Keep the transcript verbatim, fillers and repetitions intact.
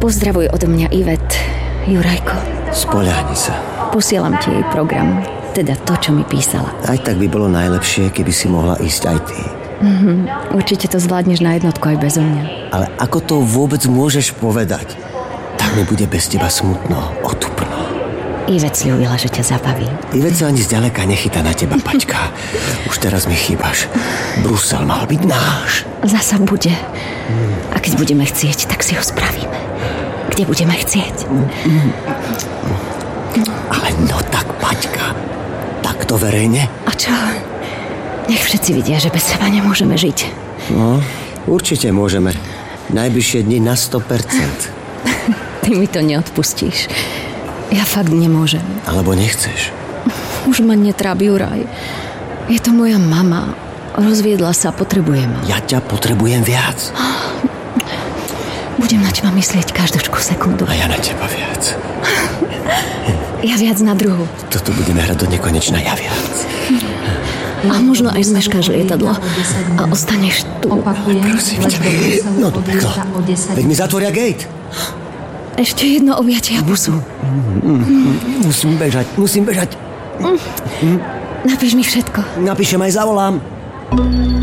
Pozdravuj odo mňa Ivet, Jurajko. Spoľahni sa. Posielam ti jej program, teda to, čo mi písala. Aj tak by bolo najlepšie, keby si mohla ísť aj ty. Mhm, určite to zvládneš na jednotku aj bezo mňa. Ale ako to vôbec môžeš povedať? Tak mi bude bez teba smutno, otupno. Ivet sľúbila, že ťa zabaví. Ivet sa ani zďaleka nechytá na teba, Paťka. Už teraz mi chýbaš. Brusel mal byť náš. Zasa bude. A keď budeme chcieť, tak si ho spravíme. Kde budeme chcieť. Ale no tak, Paťka. Takto verejne? A čo? Nech všetci vidia, že bez seba nemôžeme žiť. No, určite môžeme. Najbližšie dni na sto percent. Ty mi to neodpustíš. Ja fakt nemôžem. Alebo nechceš? Už ma netrápi Juraj. Je to moja mama. Rozviedla sa, potrebujem. Ja ťa potrebujem viac. Budem na teba myslieť každúčku sekundu. A ja na teba viac. Ja viac na druhu. Toto budeme hrať do nekonečna, ja viac. A možno aj zmeškáš lietadlo. A ostaneš tu. Prosím ťa. No do pekla. Veď mi zatvoria gate. Ešte jedno objatie a pusu. Musím bežať, musím bežať. Napíš mi všetko. Napíšem aj zavolám.